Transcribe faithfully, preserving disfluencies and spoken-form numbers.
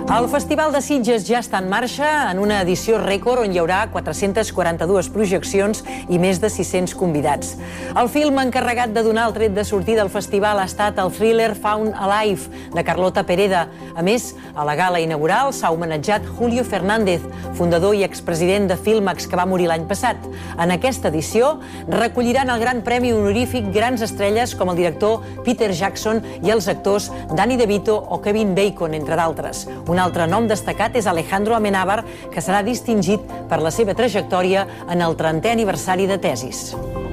El Festival de Sitges ja està en marxa en una edició rècord on hi haurà quatre-centes quaranta-dues projeccions i més de sis-cents convidats. El film encarregat de donar el tret de sortida al festival ha estat el thriller Found Alive, de Carlota Pereda. A més, a la gala inaugural s'ha homenatjat Julio Fernández, fundador i expresident de Filmax, que va morir l'any passat. En aquesta edició recolliran el gran premi honorífic grans estrelles com el director Peter Jackson i els actors Danny DeVito o Kevin Bacon, entre d'altres. Un altre nom destacat és Alejandro Amenábar, que serà distingit per la seva trajectòria en el trentè aniversari de Tesis.